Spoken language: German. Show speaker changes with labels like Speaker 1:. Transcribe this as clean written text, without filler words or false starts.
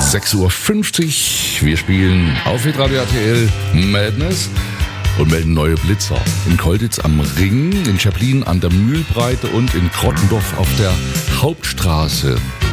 Speaker 1: 6.50 Uhr. Wir spielen auf Hitradio RTL Madness und melden neue Blitzer. In Kolditz am Ring, in Schäplin an der Mühlbreite und in Krottendorf auf der Hauptstraße.